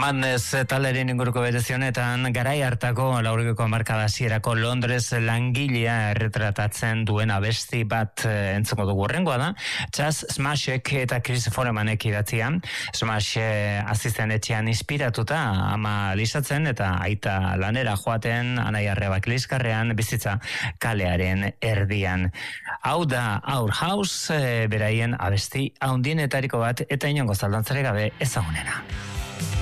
Madness taldearen inguruko berezi honetan garai hartako 80ko hamarkada hasierako Londres langilea erretratatzen duen abesti bat entzungo dugu. Hurrengoa da Chas Smashek eta Chris Foremanek idatzia. Smash hasi etxean inspiratuta ama lisatzen eta aita lanera joaten anai arrebak liskarrean bizitza kalearen erdian. Hau da Our House beraien abesti handienetariko bat eta inongo zaldantzare gabe ezagunena.